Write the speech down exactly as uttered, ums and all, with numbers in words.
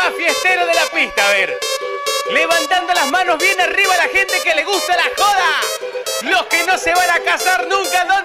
más fiestero de la pista, a ver. Levantando las manos bien arriba a la gente que le gusta la joda. Los que no se van a casar nunca,